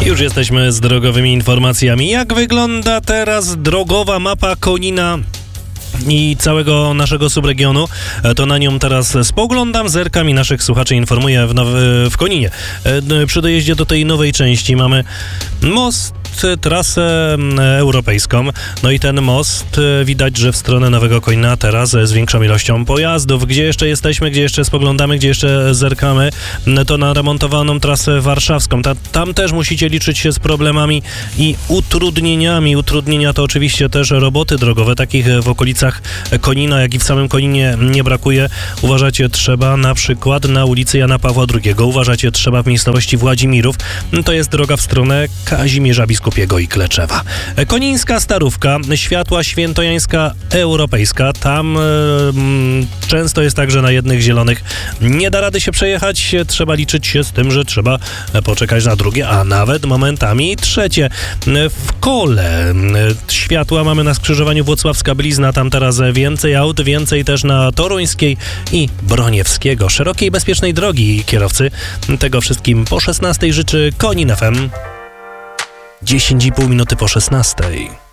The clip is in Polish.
Już jesteśmy z drogowymi informacjami. Jak wygląda teraz drogowa mapa Konina i całego naszego subregionu? To na nią teraz spoglądam, zerkam i naszych słuchaczy informuję w Koninie. Przy dojeździe do tej nowej części mamy most, trasę europejską. No i ten most widać, że w stronę Nowego Konina teraz z większą ilością pojazdów. Gdzie jeszcze jesteśmy, gdzie jeszcze spoglądamy, gdzie jeszcze zerkamy, to na remontowaną trasę warszawską. Tam też musicie liczyć się z problemami i utrudnieniami. Utrudnienia to oczywiście też roboty drogowe. Takich w okolicach Konina, jak i w samym Koninie nie brakuje. Uważacie trzeba na przykład na ulicy Jana Pawła II. Uważacie trzeba w miejscowości Władzimirów. To jest droga w stronę Kazimierza Biskupiego i Kleczewa. Konińska Starówka, Światła Świętojańska Europejska. Tam często jest tak, że na jednych zielonych nie da rady się przejechać. Trzeba liczyć się z tym, że trzeba poczekać na drugie, a nawet momentami trzecie. W Kole światła mamy na skrzyżowaniu Włocławska Blizna. Tam teraz więcej aut, więcej też na Toruńskiej i Broniewskiego. Szerokiej i bezpiecznej drogi kierowcy. Tego wszystkim po 16 życzy Konin FM. 10,5 minuty po 16.